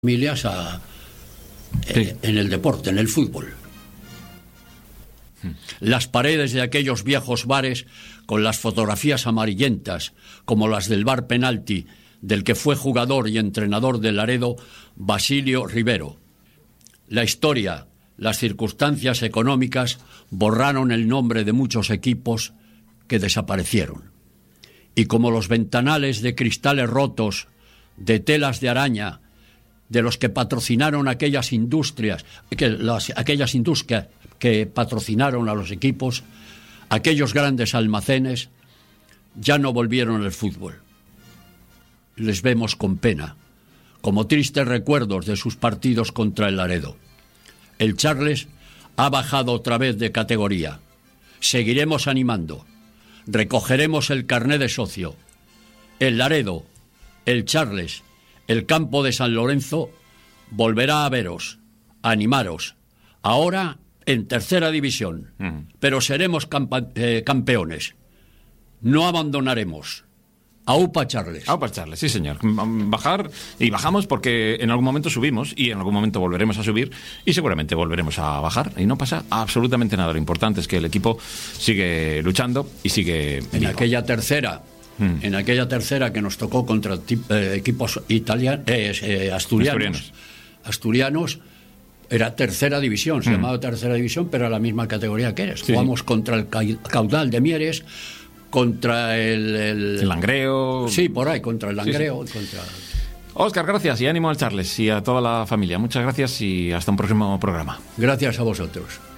familias en el deporte, en el fútbol. Las paredes de aquellos viejos bares con las fotografías amarillentas, como las del bar penalti, del que fue jugador y entrenador del Laredo, Basilio Rivero. La historia, las circunstancias económicas borraron el nombre de muchos equipos que desaparecieron. Y como los ventanales de cristales rotos, de telas de araña, de los que patrocinaron aquellas industrias que patrocinaron a los equipos, aquellos grandes almacenes, ya no volvieron al fútbol. Les vemos con pena, como tristes recuerdos de sus partidos contra el Laredo. El Charles ha bajado otra vez de categoría. Seguiremos animando. Recogeremos el carné de socio. El Laredo, el Charles, el campo de San Lorenzo volverá a veros, a animaros. Ahora en tercera división, pero seremos campeones. No abandonaremos. Aupa Charles. Aupa Charles, sí señor. Bajar, y bajamos porque en algún momento subimos y en algún momento volveremos a subir y seguramente volveremos a bajar y no pasa absolutamente nada. Lo importante es que el equipo sigue luchando y sigue en vivo. aquella tercera que nos tocó contra equipos asturianos, era tercera división, se llamaba tercera división, pero a la misma categoría que eres. Sí. Jugamos contra el Caudal de Mieres, contra el Langreo. Sí, por ahí, contra el Langreo. Sí. Óscar, gracias y ánimo al Charles y a toda la familia. Muchas gracias y hasta un próximo programa. Gracias a vosotros.